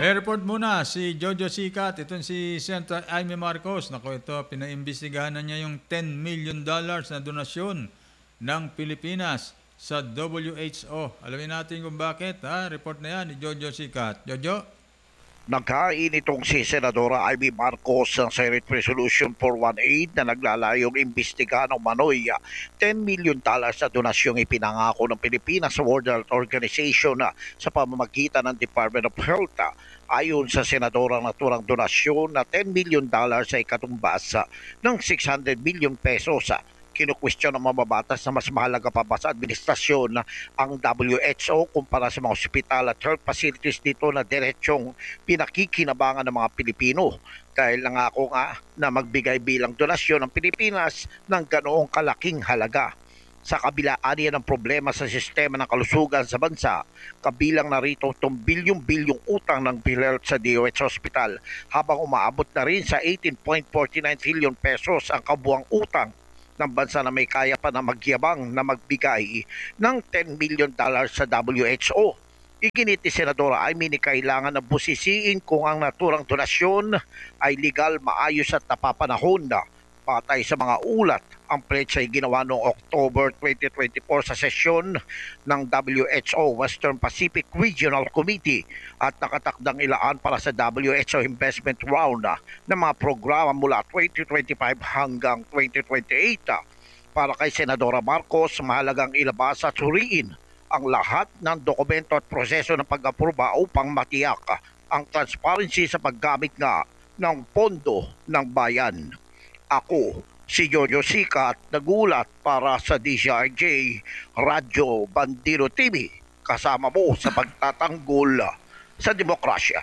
Report muna si Jojo Sicat, itong si Senator Amy Marcos. Naku, ito, pinaimbestigahan na niya yung $10 million na donasyon ng Pilipinas sa WHO. Alamin natin kung bakit. Report na yan ni Jojo Sicat. Jojo? Naghain itong si Senadora Amy Marcos ng Senate Resolution 418 na naglalayong imbestigahan ng manoy $10 million na donasyong ipinangako ng Pilipinas sa World Health Organization sa pamamagitan ng Department of Health. Ayon sa Senadora, naturang donasyon na $10 million ay katumbas ng 600 million pesos. Kinukwestiyon ng mababatas na mas mahalaga pa ba sa administrasyon ang WHO kumpara sa mga ospital at health facilities dito na diretsong pinakikinabangan ng mga Pilipino. Dahil nangako nga na magbigay bilang donasyon ng Pilipinas ng ganoong kalaking halaga. Sa kabilaan niya ng problema sa sistema ng kalusugan sa bansa, kabilang na rito itong bilyong-bilyong utang ng PhilHealth sa DOH Hospital, habang umaabot na rin sa 18.49 trillion pesos ang kabuang utang ng bansa na may kaya pa na magyabang na magbigay ng $10 million sa WHO. Iginit ni Senadora Amy ni kailangan na busisiin kung ang naturang donasyon ay legal, maayos at napapanahon na. Patay sa mga ulat, ang pledge ay ginawa noong October 2024 sa sesyon ng WHO Western Pacific Regional Committee at nakatakdang ilaan para sa WHO investment round ng mga programa mula 2025 hanggang 2028. Para kay Senadora Marcos, mahalagang ilabas at suriin ang lahat ng dokumento at proseso ng pag-aproba upang matiyak ang transparency sa paggamit nga ng pondo ng bayan. Ako, si Jojo Sicat, nagulat para sa DCRJ Radyo Bandiro TV, kasama mo sa pagtatanggol sa demokrasya.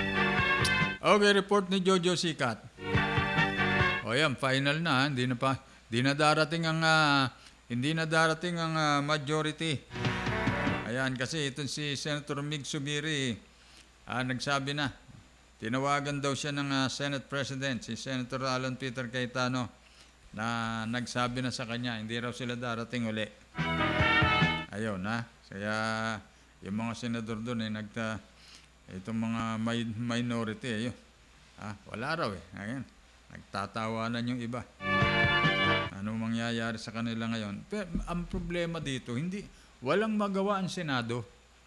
Okay, report ni Jojo Sicat. O yan, final na. Hindi na darating ang majority. Ayan, kasi itong si Senator Mig Subiri, nagsabi na. Tinawagan daw siya ng Senate President, si Senator Alan Peter Cayetano, na nagsabi na sa kanya, hindi raw sila darating uli. Ayaw na. Kaya yung mga senador doon, itong mga minority, wala raw eh. Ayan, nagtatawanan yung iba. Ano mangyayari sa kanila ngayon? Pero ang problema dito, walang magawa ang Senado.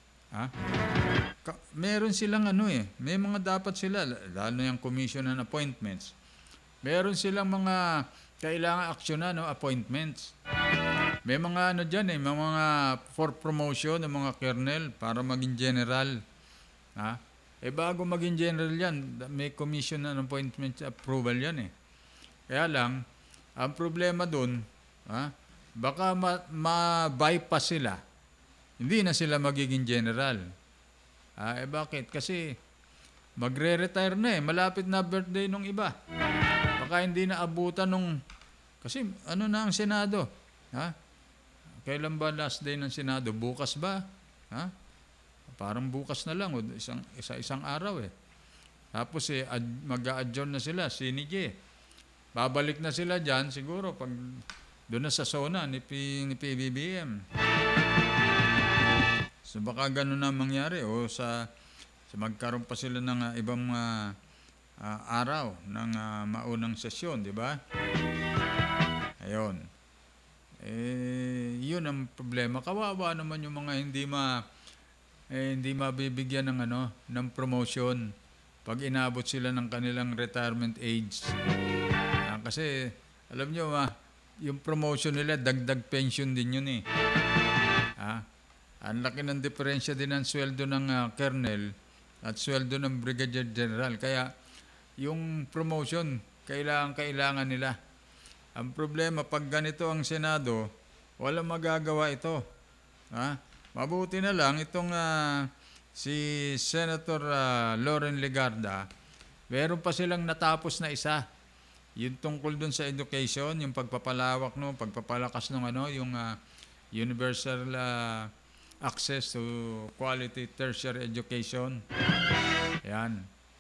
Meron silang may mga dapat sila, lalo yung commission and appointments. Meron silang mga kailangan aksyonan, appointments. May mga dyan may mga for promotion ng mga colonel para maging general. Bago maging general yan, may commission and appointments approval yan Kaya lang, ang problema dun, baka ma-bypass sila. Hindi na sila magiging general. Bakit? Kasi magre-retire na malapit na birthday nung iba. Baka hindi na abutan kasi na ang Senado? Kailan ba last day ng Senado? Bukas ba? Parang bukas na lang, isang araw Tapos mag-a-adjourn na sila, CNJ. Babalik na sila dyan siguro pag doon na sa zona ni PBBM. So baka gano'n na mangyari sa magkaroon pa sila ng ibang araw ng maunang sesyon, di ba? Ayun. Yun ang problema. Kawawa naman yung mga hindi mabibigyan ng promotion pag inabot sila ng kanilang retirement age. Kasi alam nyo yung promotion nila dagdag pension din yun Ang laki ng diferensya din ng sweldo ng colonel at sweldo ng brigadier general. Kaya yung promotion, kailangan nila. Ang problema, pag ganito ang Senado, walang magagawa ito. Mabuti na lang itong si Senator Loren Legarda, meron pa silang natapos na isa. Yung tungkol dun sa education, yung pagpapalawak pagpapalakas ng yung universal access to quality tertiary education. Ayan.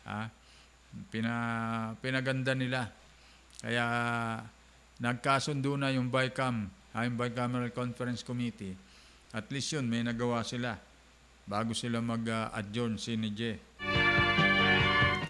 Pinaganda nila. Kaya nagkasundo na yung BICAM, yung Bicameral Conference Committee. At least yun, may nagawa sila bago sila mag-adjourn CNJ.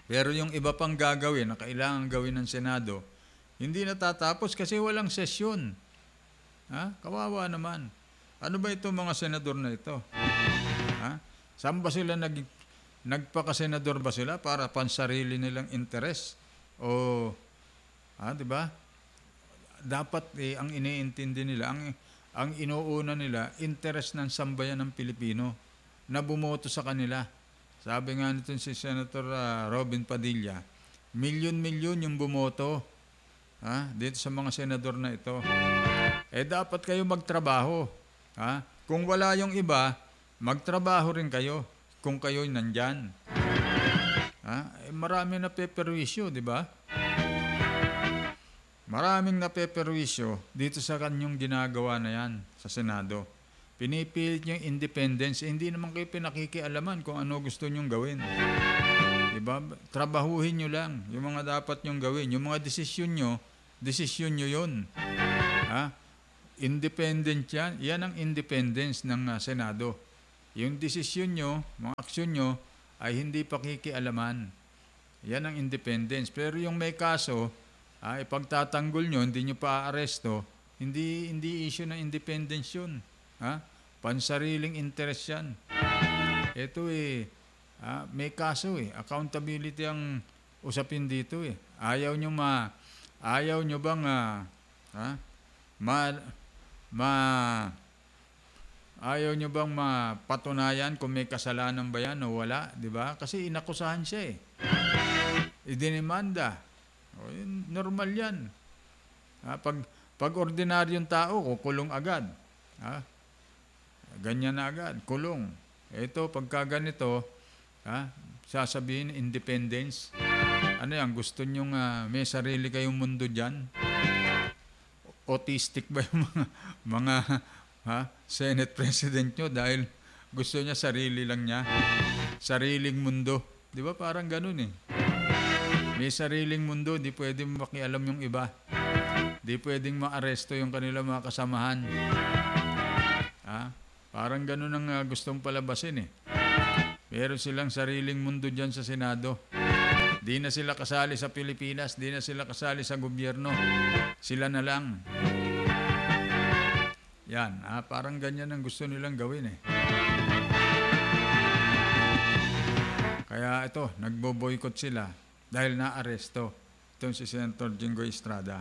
Pero yung iba pang gagawin na kailangan gawin ng Senado, hindi natatapos kasi walang sesyon. Kawawa naman. Ano ba ito mga senador na ito? Saan ba sila nagpaka-senador ba sila para pansarili nilang interes? O, di ba? Dapat ang iniintindi nila, ang inuuna nila, interes ng sambayan ng Pilipino na bumoto sa kanila. Sabi nga nito si Senator Robin Padilla, milyon-milyon yung bumoto dito sa mga senador na ito. Dapat kayo magtrabaho. Kung wala yung iba, magtrabaho rin kayo kung kayo'y nandyan. Marami na peperwisyo, di ba? Maraming napeperwisyo dito sa kanyang ginagawa na yan sa Senado. Pinipilit niyang independence, hindi naman kayo pinakikialaman kung ano gusto niyong gawin. Diba? Trabahuhin niyo lang yung mga dapat niyong gawin. Yung mga desisyon niyo yun. Independent yan. Yan ang independence ng Senado. Yung desisyon niyo, mga aksyon niyo, ay hindi pakikialaman. Yan ang independence. Pero yung may kaso, ipagtatanggol niyo, hindi niyo pa aresto, hindi issue ng independence yun. Pansariling interest yan. Ito may kaso accountability ang usapin dito Ayaw nyo bang ayaw nyo bang mapatunayan kung may kasalanan ba yan o wala, di ba? Kasi inakusahan siya idinimanda. Normal yan. Pag ordinaryong tao, kukulong agad. Ganyan na agad, kulong. Ito, pagka ganito, sasabihin independence. Ano yan, gusto nyong may sarili kayong mundo dyan? Autistic ba yung mga Senate President nyo dahil gusto niya sarili lang niya? Sariling mundo. Di ba parang ganun May sariling mundo, di pwedeng makialam yung iba. Di pwedeng maaresto yung kanilang mga kasamahan. Parang ganun ang gustong palabasin Meron silang sariling mundo dyan sa Senado. Di na sila kasali sa Pilipinas, di na sila kasali sa gobyerno. Sila na lang. Yan, parang ganyan ang gusto nilang gawin Kaya ito, nagbo-boycott sila dahil naaresto itong si Senator Jinggoy Estrada.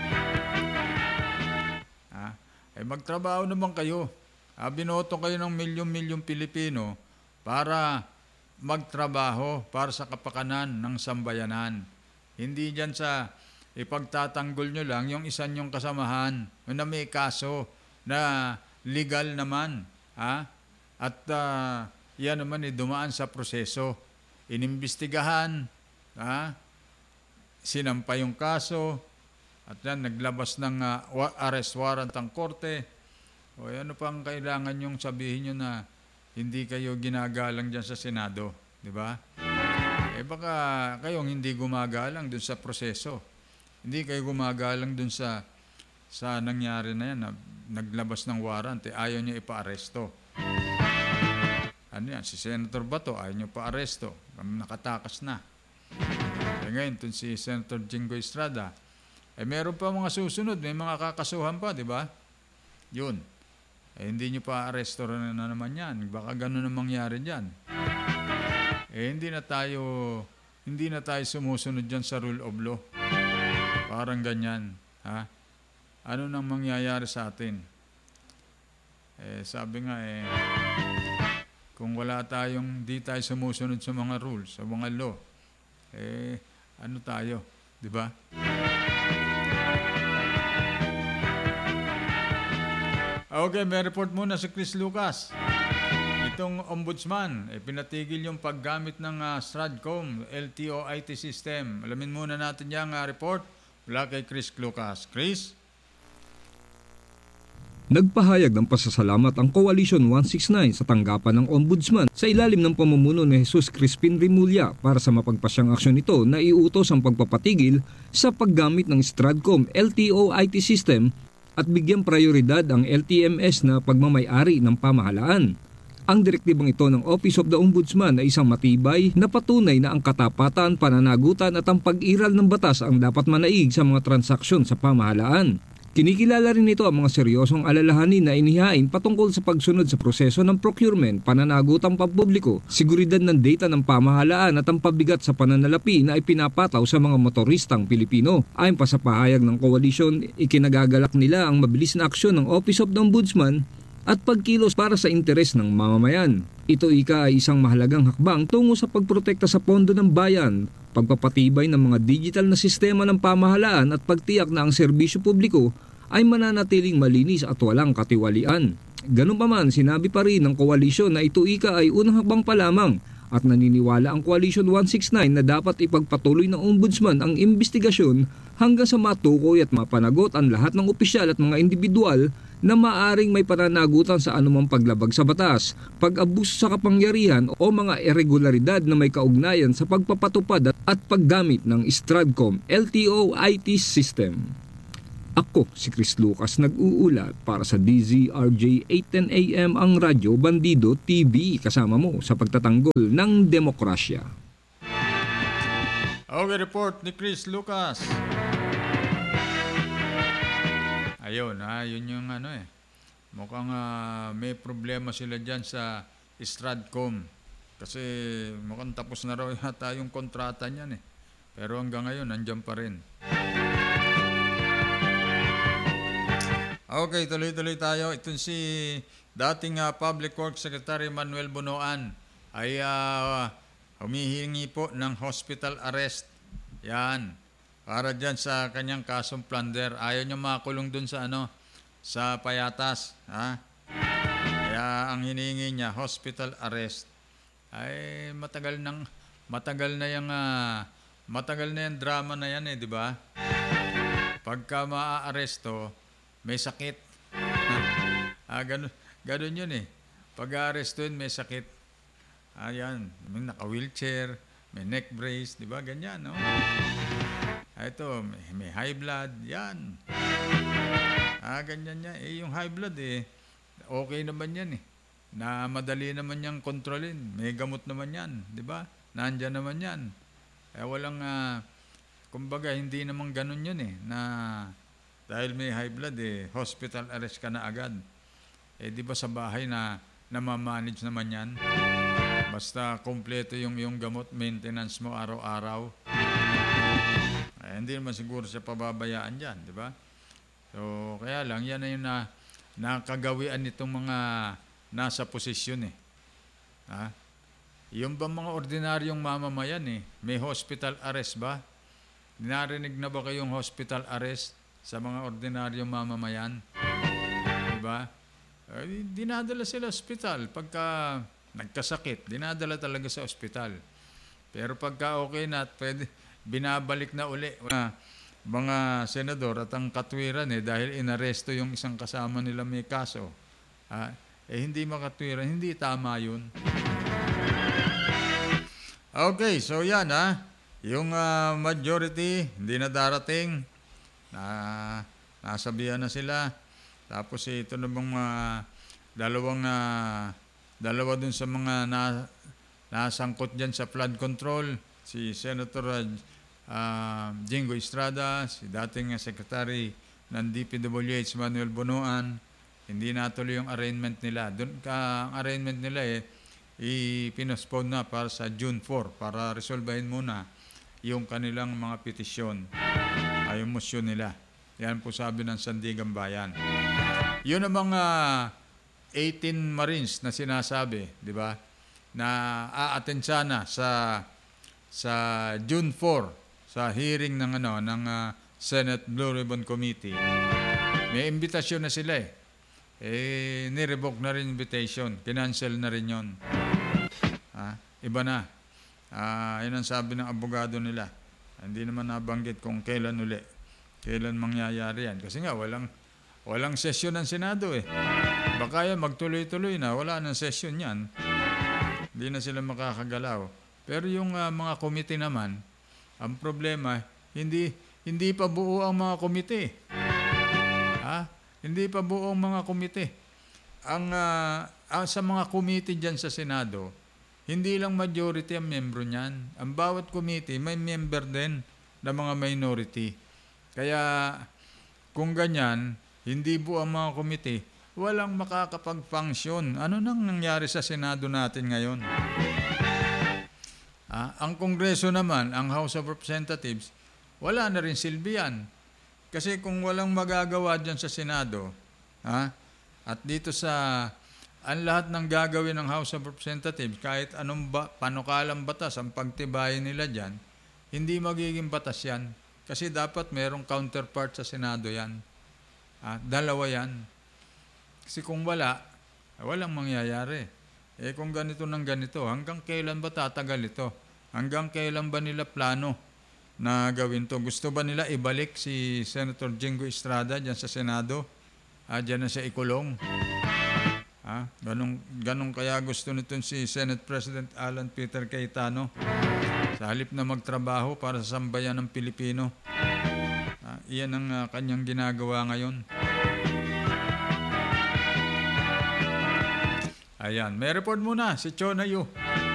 Magtrabaho naman kayo. Binoto kayo ng milyon-milyong Pilipino para magtrabaho para sa kapakanan ng sambayanan. Hindi dyan sa ipagtatanggol nyo lang yung isa nyong kasamahan na may kaso na legal naman. At yan naman dumaan sa proseso. Inimbestigahan, sinampa yung kaso, at yan naglabas ng arrest warrant ang korte. O ano pang kailangan yung sabihin nyo na hindi kayo ginagalang dyan sa Senado, di ba? Baka kayong hindi gumagalang dun sa proseso. Hindi kayo gumagalang dun sa nangyari na yan, na naglabas ng warrant, ayaw nyo ipa-aresto. Ano yan, si Senator Bato, ayaw nyo pa-aresto, nakatakas na. Ngayon, dun si Senator Jinggoy Estrada, meron pa mga susunod, may mga kakasuhan pa, di ba? Yun. Hindi nyo pa aresto na naman yan. Baka ganun ang mangyari dyan. Hindi na tayo sumusunod dyan sa rule of law. Parang ganyan. Ano nang mangyayari sa atin? Sabi nga kung di tayo sumusunod sa mga rules, sa mga law, ano tayo? Di ba? Okay, may report muna si Chris Lucas. Itong ombudsman, pinatigil yung paggamit ng Stratcom, LTO IT system. Alamin muna natin yung report mula kay Chris Lucas. Chris? Nagpahayag ng pasasalamat ang Coalition 169 sa tanggapan ng Ombudsman sa ilalim ng pamumuno ni Jesus Crispin Remulla para sa mapagpasyang aksyon ito na iutos ang pagpapatigil sa paggamit ng Stratcom LTO IT system at bigyang prioridad ang LTMS na pagmamay-ari ng pamahalaan. Ang direktibang ito ng Office of the Ombudsman ay isang matibay na patunay na ang katapatan, pananagutan at ang pag-iral ng batas ang dapat manaig sa mga transaksyon sa pamahalaan. Kinikilala rin ito ang mga seryosong alalahanin na inihain patungkol sa pagsunod sa proseso ng procurement, pananagutang pampubliko, seguridad ng data ng pamahalaan at ang pabigat sa pananalapi na ipinapataw sa mga motoristang Pilipino. Ayon pa sa pahayag ng koalisyon, ikinagagalak nila ang mabilis na aksyon ng Office of the Ombudsman at pagkilos para sa interes ng mamamayan. Ito ay isang mahalagang hakbang tungo sa pagprotekta sa pondo ng bayan, pagpapatibay ng mga digital na sistema ng pamahalaan at pagtiyak na ang serbisyo publiko ay mananatiling malinis at walang katiwalian. Ganun pa man, sinabi pa rin ng koalisyon na ito ay unang hakbang pa lamang at naniniwala ang Coalition 169 na dapat ipagpatuloy ng Ombudsman ang imbestigasyon hanggang sa matukoy at mapanagot ang lahat ng opisyal at mga individual na maaring may pananagutan sa anumang paglabag sa batas, pag-abuso sa kapangyarihan o mga irregularidad na may kaugnayan sa pagpapatupad at paggamit ng Stratcom LTO IT system. Ako si Chris Lucas nag-uulat para sa DZRJ 810 AM ang Radyo Bandido TV, kasama mo sa pagtatanggol ng demokrasya. Okay, report ni Chris Lucas. Ayun, yun yung mukhang may problema sila dyan sa Stratcom. Kasi mukhang tapos na raw yata yung kontrata niyan eh. Pero hanggang ngayon, nandyan pa rin. Okay, tuloy-tuloy tayo. Ito si dating Public Works Secretary Manuel Bunoan ay humihingi po ng hospital arrest. Yan. Para dyan sa kanyang kasong plunder. Ayaw niya makulong dun sa sa Payatas. Ha? Kaya ang hinihingi niya, hospital arrest. Ay matagal na yung drama na yan di ba? Pagka maaaresto, may sakit. Ganun yun eh. Pag-aarestuin, may sakit. Ayan, may naka-wheelchair, may neck brace, di ba? Ganyan, no? Ito, may high blood, yan. Ganyan yan. Yung high blood okay naman yan eh. Na madali naman niyang kontrolin. May gamot naman yan, di ba? Nandyan naman yan. Walang, kumbaga, hindi naman ganun yun eh. Na dahil may high blood hospital arrest ka na agad. Di ba sa bahay na namamanage naman yan? Basta kompleto yung gamot, maintenance mo araw-araw. Hindi naman siguro siya pababayaan dyan, di ba? So, kaya lang, yan na yung nakagawian nitong mga nasa posisyon Yung ba mga ordinaryong mamamayan may hospital arrest ba? Narinig na ba kayong hospital arrest sa mga ordinaryong mamamayan? Diba? Dinadala sila sa ospital. Pagka nagkasakit, dinadala talaga sa ospital. Pero pagka okay na, binabalik na uli. Mga senador at ang katwiran dahil inaresto yung isang kasama nila may kaso. Hindi makatwiran, hindi tama yun. Okay, so yan yung majority, hindi na darating. Nasabihan na sila. Tapos ito na bang dalawa dun sa mga nasangkot dyan sa flood control, si Senator Jingo Estrada, si dating Secretary ng DPWH Manuel Bunoan. Hindi natuloy yung arraignment nila. Ang arraignment nila i-pinospone na para sa June 4 para resolbahin muna yung kanilang mga petisyon. Yung motion nila. Yan po sabi ng Sandigan Bayan. Yun ang mga 18 Marines na sinasabi, di ba? Na a-attend sana sa June 4 sa hearing ng Senate Blue Ribbon Committee. May imbitasyon na sila ni-revoke na rin invitation. Kinancel na rin yun. Iba na. Yun ang sabi ng abogado nila. Hindi naman nabanggit kung kailan uli. Kailan mangyayari yan. Kasi nga, walang sesyon ng Senado Baka yan, magtuloy-tuloy na. Wala nang sesyon yan. Hindi na sila makakagalaw. Pero yung mga komite naman, ang problema, hindi pa buo ang mga komite. Hindi pa buo ang mga komite. sa mga committee dyan sa Senado, hindi lang majority ang membro niyan. Ang bawat committee may member din na mga minority. Kaya kung ganyan, hindi buo ang mga committee, walang makakapag-function. Ano nang nangyari sa Senado natin ngayon? Ang Kongreso naman, ang House of Representatives, wala na rin silbi yan. Kasi kung walang magagawa dyan sa Senado, at dito sa ang lahat ng gagawin ng House of Representatives, kahit anong panukalang batas ang pagtibayin nila dyan, hindi magiging batas yan. Kasi dapat merong counterpart sa Senado yan. Dalawa yan. Kasi kung walang mangyayari. Kung ganito ng ganito, hanggang kailan ba tatagal ito? Hanggang kailan ba nila plano na gawin to? Gusto ba nila ibalik si Senator Jingo Estrada dyan sa Senado? Dyan na siya ikulong. Ganun kaya gusto nito si Senate President Alan Peter Cayetano sa halip na magtrabaho para sa sambayan ng Pilipino. Iyan ang kanyang ginagawa ngayon. Ayan, may report muna si Chona Yu.